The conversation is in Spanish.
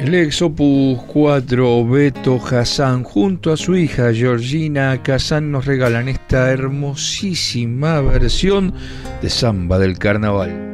El ex Opus 4 Beto Hassán junto a su hija Georgina Kazan nos regalan esta hermosísima versión de Samba del Carnaval.